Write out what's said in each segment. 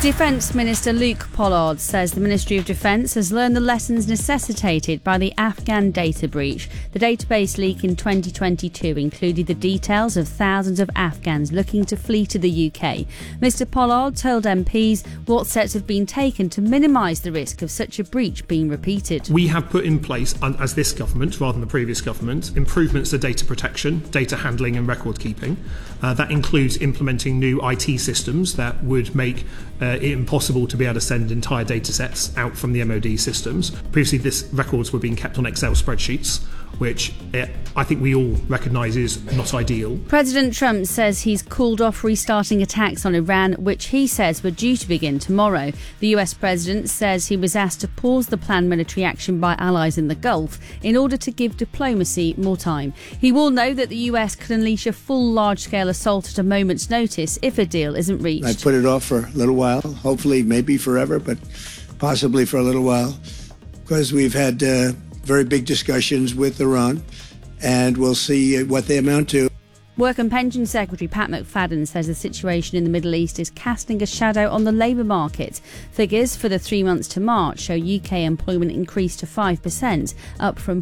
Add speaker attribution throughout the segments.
Speaker 1: Defence Minister Luke Pollard says the Ministry of Defence has learned the lessons necessitated by the Afghan data breach. The database leak in 2022 included the details of thousands of Afghans looking to flee to the UK. Mr Pollard told MPs what steps have been taken to minimise the risk of such a breach being repeated.
Speaker 2: We have put in place, as this government rather than the previous government, improvements to data protection, data handling and record keeping. That includes implementing new IT systems that would make it impossible to be able to send entire data sets out from the MOD systems. Previously, these records were being kept on Excel spreadsheets, which I think we all recognise is not ideal.
Speaker 1: President Trump says he's called off restarting attacks on Iran, which he says were due to begin tomorrow. The US president says he was asked to pause the planned military action by allies in the Gulf in order to give diplomacy more time. He will know that the US could unleash a full large-scale assault at a moment's notice if a deal isn't reached.
Speaker 3: I put it off for a little while, hopefully maybe forever, but possibly for a little while, because we've had very big discussions with Iran, and we'll see what they amount to.
Speaker 1: Work and Pension Secretary Pat McFadden says the situation in the Middle East is casting a shadow on the labour market. Figures for the 3 months to March show UK employment increased to 5%, up from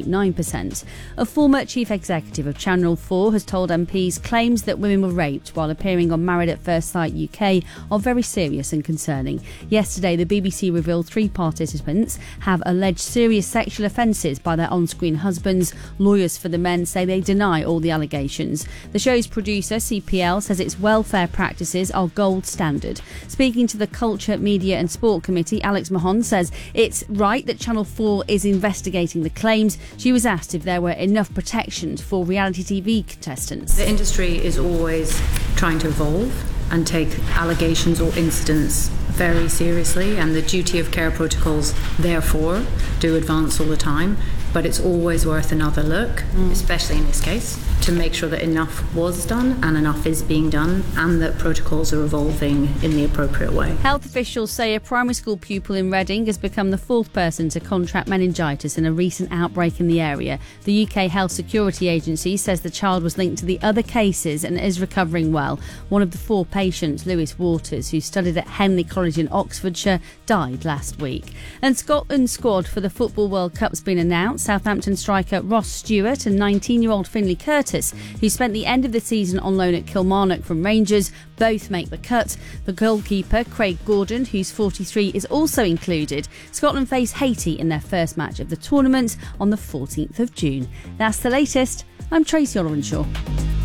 Speaker 1: 4.9%. A former chief executive of Channel 4 has told MPs claims that women were raped while appearing on Married at First Sight UK are very serious and concerning. Yesterday, the BBC revealed 3 participants have alleged serious sexual offences by their on-screen husbands. Lawyers for the men say they deny all the allegations. The show's producer, CPL, says its welfare practices are gold standard. Speaking to the Culture, Media and Sport Committee, Alex Mahon says it's right that Channel 4 is investigating the claims. She was asked if there were enough protections for reality TV contestants.
Speaker 4: The industry is always trying to evolve and take allegations or incidents very seriously, and the duty of care protocols therefore do advance all the time, but it's always worth another look, especially in this case, to make sure that enough was done and enough is being done and that protocols are evolving in the appropriate way.
Speaker 1: Health officials say a primary school pupil in Reading has become the 4th person to contract meningitis in a recent outbreak in the area. The UK Health Security Agency says the child was linked to the other cases and is recovering well. One of the 4 patients, Lewis Waters, who studied at Henley College in Oxfordshire, died last week. And Scotland's squad for the Football World Cup's been announced. Southampton striker Ross Stewart and 19-year-old Finlay Curtis, who spent the end of the season on loan at Kilmarnock from Rangers, both make the cut. The goalkeeper, Craig Gordon, who's 43, is also included. Scotland face Haiti in their first match of the tournament on the 14th of June. That's the latest. I'm Tracy Olorenshaw.